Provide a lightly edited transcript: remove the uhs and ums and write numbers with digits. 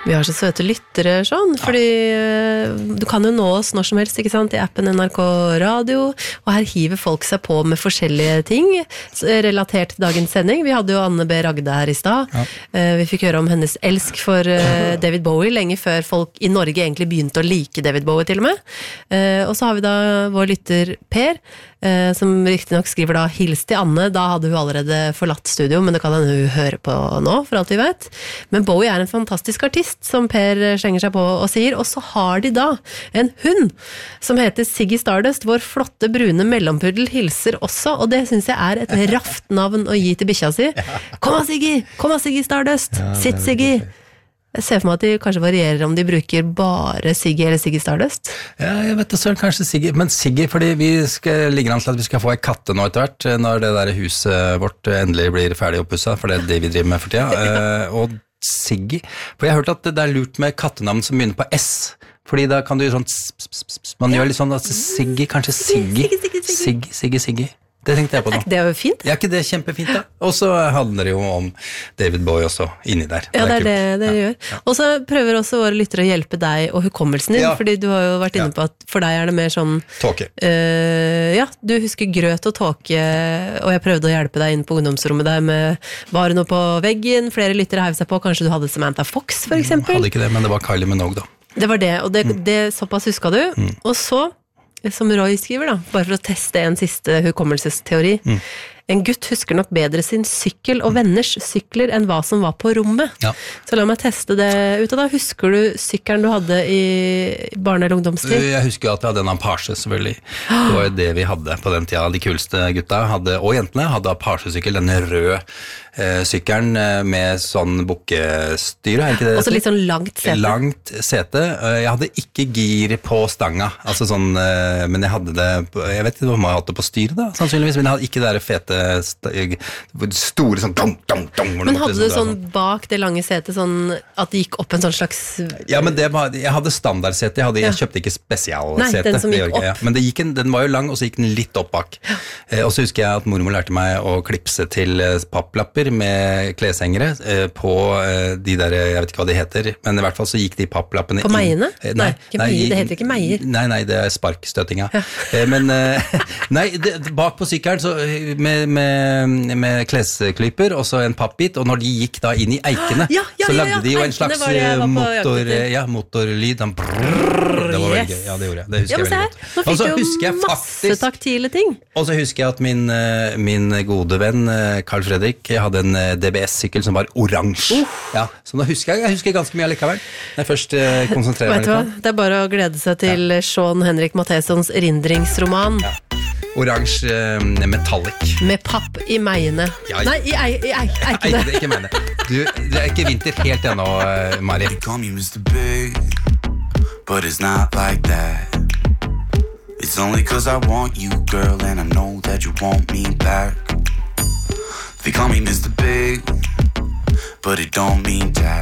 Vi har så søte lyttere sånn, fordi du kan jo nå oss når som helst, ikke sant, i appen NRK Radio, og her hiver folk seg på med forskjellige ting relatert til dagens sending. Vi hadde jo Anne B. Ragde her i stad. Vi fikk høre om hennes elsk for David Bowie lenge før folk i Norge egentlig begynte å like David Bowie til og med. Og så har vi da vår lytter Per, som riktig nok skriver da hils til Anne. Da hadde hun allerede forlatt studio, men det kan hende hun høre på nå, for alt vi vet. Men Bowie en fantastisk artist, som Per slenger seg på og sier, og så har de da en hund som heter Siggy Stardust, vår flotte brune mellompuddel hilser også, og det synes jeg et raft navn å gi til bikkja si. Kom da Siggy Stardust, sitt Siggy. Jeg ser for meg at de kanskje varierer om de bruker bare Siggy eller Siggy Stardust. Ja, jeg vet det selv, kanskje Siggy, men Siggy, fordi vi ligger an til at vi skal få en katte nå etter hvert, når det der huset vårt endelig blir ferdig oppusset, for det det vi driver med for tida, og Siggy, for jeg har hørt at det lurt med kattenavn som begynner på S, fordi da kan du gjøre sånn, man gjør litt sånn, altså Siggy, kanskje Siggy. Det tenkte jeg på nå. Det jo fint. Ja, ikke det kjempefint da? Og så handler det jo om David Bowie også inni der. Ja, det det gjør. Og så prøver også våre lyttere å hjelpe deg og hukommelsen din, fordi du har jo vært inne på at for deg det mer sånn... Tåke. Ja, du husker grøt og tåke, og jeg prøvde å hjelpe deg inn på ungdomsrommet der med var det noe på veggen, flere lyttere heiv seg på, kanskje du hadde Samantha Fox for eksempel? Hadde ikke det, men det var Kylie Minogue da. Det var det, og det såpass huska du, og så som Roy skriver da, bare for å teste en siste hukommelsesteori. En gutt husker nok bedre sin sykkel og venners sykler enn hva som var på rommet. Ja. Så la meg teste det ut, og da husker du sykkelen du hadde i barne- eller ungdomstid? Jeg husker jo at jeg hadde en Apache, selvfølgelig. Det var jo det vi hadde på den tida. De kuleste gutta hadde, og jentene hadde Apache-sykkel, denne røde sykkelen med sånn bukkestyre, ikke det? Også litt sånn langt sete. Langt sete. Jeg hadde ikke gir på stanga, altså sånn, men jeg hadde det, jeg vet ikke hva jeg hadde på styret da, sannsynligvis, men jeg hadde ikke det der fete, store sånn Men hadde du sånn bak det lange setet, sånn at det gikk opp en sånn slags... Ja, men det var, jeg hadde standardsete, jeg kjøpte ikke spesialsete. Nei, den som gikk opp. Ja. Men den var jo lang, og så gikk den litt opp bak. Og så husker jeg at mormor lærte meg å klipse til papplapper med kleshengere på de der, jeg vet ikke hva de heter, men i hvert fall så gikk de papplappene på meiene? Nei, det heter ikke meier. Nei, det sparkstøtinga. Men nei, bak på sykkelen så, med klesklyper og så en pappbit, og når de gikk da inn i eikene, så lagde de jo en slags motorlyd. Det var veldig gøy, ja det gjorde jeg. Det husker jeg veldig godt. Nå fikk du masse taktile ting. Og så husker jeg at min gode venn Carl Fredrik hadde en DBS-sykkel som var oransje. Ja, så nå husker jeg ganske mye allikevel. Når jeg først konsentrerer meg litt på. Det bare å glede seg til Sean Henrik Mathesons erindringsroman. Ja. Oransje metallic. Med papp i meiene. Ja, nei, i eikene. Det ikke meiene. Det ikke vinter helt ennå, Mari. They call me Mr. Big, but it's not like that. It's only 'cause I want you, girl, and I know that you want me back. They call me Mr. Big, but it don't mean that.